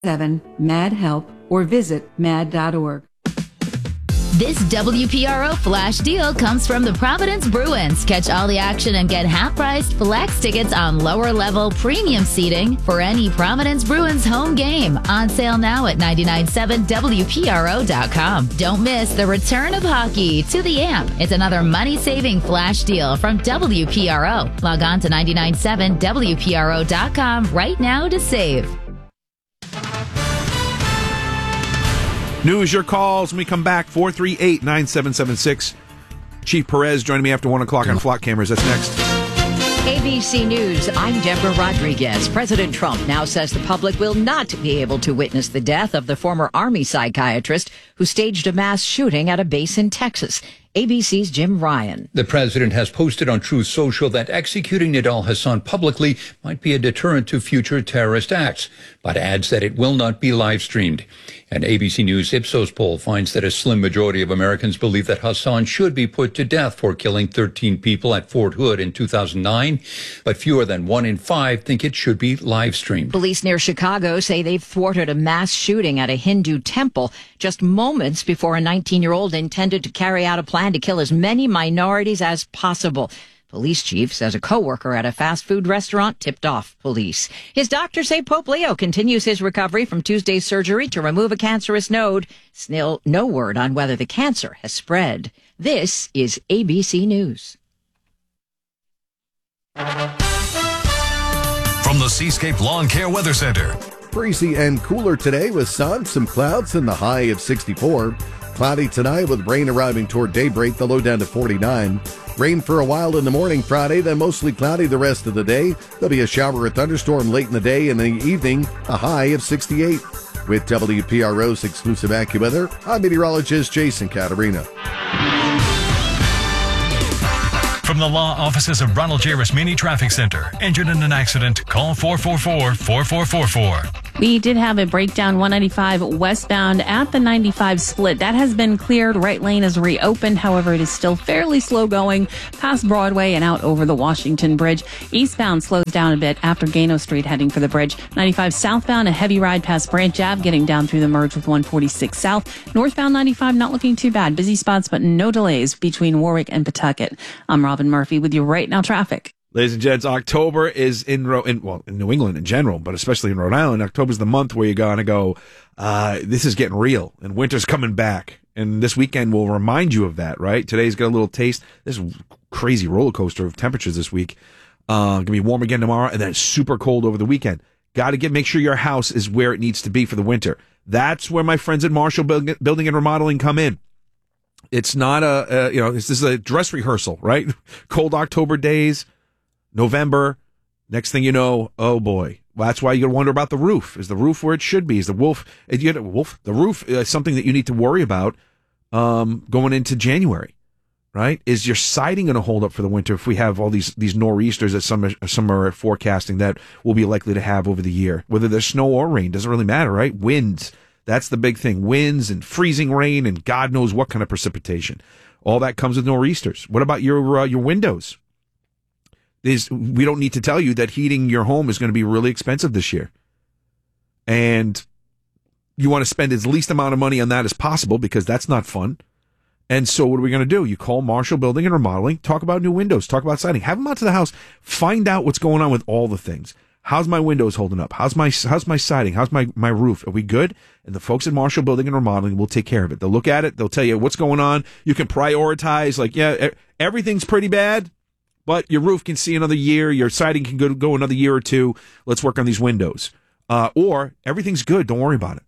877-MAD-HELP or visit mad.org. This WPRO flash deal comes from the Providence Bruins. Catch all the action and get half-priced flex tickets on lower-level premium seating for any Providence Bruins home game. On sale now at 997WPRO.com. Don't miss the return of hockey to the AMP. It's another money-saving flash deal from WPRO. Log on to 997WPRO.com right now to save. News, your calls when we come back, 438-9776. Chief Perez joining me after 1 o'clock on Flock Cameras. That's next. ABC News, I'm Deborah Rodriguez. President Trump now says the public will not be able to witness the death of the former Army psychiatrist who staged a mass shooting at a base in Texas. ABC's Jim Ryan. The president has posted on Truth Social that executing Nidal Hasan publicly might be a deterrent to future terrorist acts, but adds that it will not be live streamed. An ABC News Ipsos poll finds that a slim majority of Americans believe that Hasan should be put to death for killing 13 people at Fort Hood in 2009, but fewer than 1 in 5 think it should be live streamed. Police near Chicago say they've thwarted a mass shooting at a Hindu temple just moments before a 19-year-old intended to carry out a plan to kill as many minorities as possible. Police chief says a coworker at a fast food restaurant tipped off police. His doctors say Pope Leo continues his recovery from Tuesday's surgery to remove a cancerous node. Still no word on whether the cancer has spread. This is ABC News. From the Seascape Lawn Care Weather Center. Breezy and cooler today with sun, some clouds, and the high of 64. Cloudy tonight with rain arriving toward daybreak, the low down to 49. Rain for a while in the morning Friday, then mostly cloudy the rest of the day. There'll be a shower or thunderstorm late in the day and in the evening, a high of 68. With WPRO's exclusive AccuWeather, I'm meteorologist Jason Caterina. From the law offices of Ronald J. Rasmini Traffic Center. Injured in an accident? Call 444-4444. We did have a breakdown 195 westbound at the 95 split. That has been cleared. Right lane is reopened. However, it is still fairly slow going past Broadway and out over the Washington Bridge. Eastbound slows down a bit after Gano Street heading for the bridge. 95 southbound, a heavy ride past Branch Ave, getting down through the merge with 146 south. Northbound 95 not looking too bad. Busy spots, but no delays between Warwick and Pawtucket. I'm Robin Murphy with you right now traffic. Ladies and gents, October is in New England in general, but especially in Rhode Island. October's the month where you're going to go, this is getting real, and winter's coming back. And this weekend will remind you of that, right? Today's got a little taste. This crazy roller coaster of temperatures this week. Going to be warm again tomorrow, and then super cold over the weekend. Got to make sure your house is where it needs to be for the winter. That's where my friends at Marshall Building and Remodeling come in. It's not this is a dress rehearsal, right? Cold October days. November, next thing you know, oh boy. Well, that's why you got to wonder about the roof. Is the roof where it should be? Is the the roof is something that you need to worry about going into January, right? Is your siding going to hold up for the winter if we have all these nor'easters that some are forecasting that we'll be likely to have over the year? Whether there's snow or rain, doesn't really matter, right? Winds, that's the big thing. Winds and freezing rain and God knows what kind of precipitation. All that comes with nor'easters. What about your windows? We don't need to tell you that heating your home is going to be really expensive this year. And you want to spend as least amount of money on that as possible because that's not fun. And so what are we going to do? You call Marshall Building and Remodeling, talk about new windows, talk about siding, have them out to the house, find out what's going on with all the things. How's my windows holding up? How's my siding? How's my roof? Are we good? And the folks at Marshall Building and Remodeling will take care of it. They'll look at it. They'll tell you what's going on. You can prioritize everything's pretty bad. But your roof can see another year. Your siding can go another year or two. Let's work on these windows. Or everything's good. Don't worry about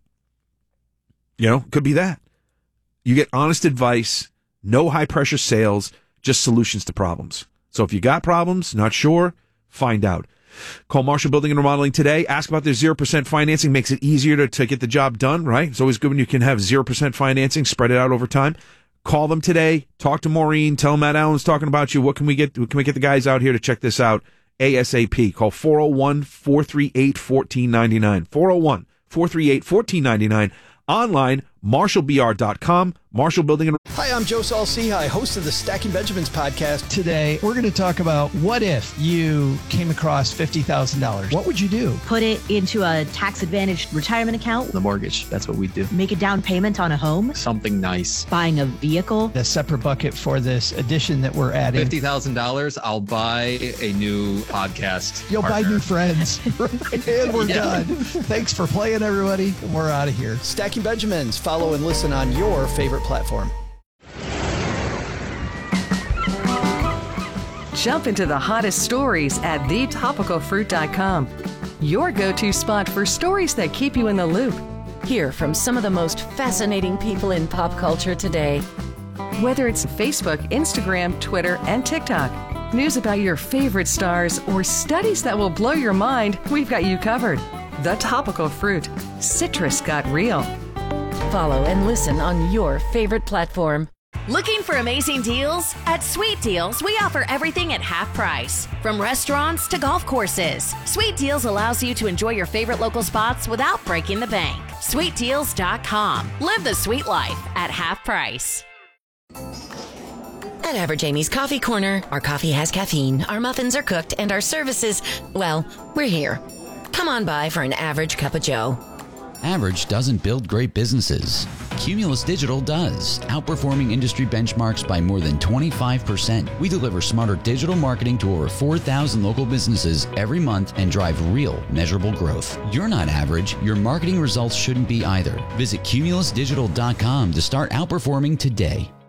it. Could be that. You get honest advice, no high-pressure sales, just solutions to problems. So if you got problems, not sure, find out. Call Marshall Building and Remodeling today. Ask about their 0% financing. Makes it easier to get the job done, right? It's always good when you can have 0% financing, spread it out over time. Call them today. Talk to Maureen. Tell them Matt Allen's talking about you. What can we get? Can we get the guys out here to check this out ASAP? Call 401-438-1499. 401-438-1499. Online, MarshallBR.com. Marshall Building and... Hi, I'm Joe Saul-Sehy, host of the Stacking Benjamins podcast. Today, we're going to talk about what if you came across $50,000? What would you do? Put it into a tax-advantaged retirement account. The mortgage, that's what we do. Make a down payment on a home. Something nice. Buying a vehicle. A separate bucket for this addition that we're adding. $50,000, I'll buy a new podcast. You'll partner. buy new friends. And we're done. Thanks for playing, everybody. We're out of here. Stacking Benjamins. Follow and listen on your favorite platform. Jump into the hottest stories at thetopicalfruit.com. Your go-to spot for stories that keep you in the loop. Hear from some of the most fascinating people in pop culture today. Whether it's Facebook, Instagram, Twitter, and TikTok, news about your favorite stars, or studies that will blow your mind, we've got you covered. The Topical Fruit. Citrus got real. Follow and listen on your favorite platform. Looking for amazing deals? At Sweet Deals, we offer everything at half price. From restaurants to golf courses, Sweet Deals allows you to enjoy your favorite local spots without breaking the bank. SweetDeals.com. Live the sweet life at half price. At Average Amy's Coffee Corner, our coffee has caffeine, our muffins are cooked, and our services, well, we're here. Come on by for an average cup of joe. Average doesn't build great businesses. Cumulus Digital does, outperforming industry benchmarks by more than 25%. We deliver smarter digital marketing to over 4,000 local businesses every month and drive real, measurable growth. You're not average. Your marketing results shouldn't be either. Visit cumulusdigital.com to start outperforming today.